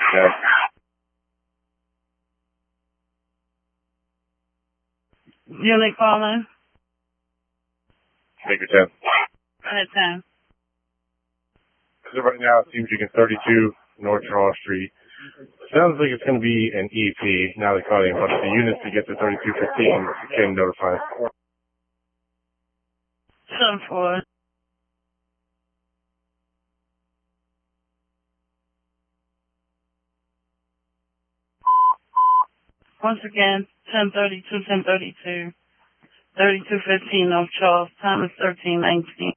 Yeah. Unit calling. Take your 10. At 10. So right now it seems you get 32 North Charles Street. Sounds like it's going to be an EP, now they're calling, but the units to get to 3215 came notified. 7-4. Once again, 1032, 1032, 3215 North Charles. Time is 1319.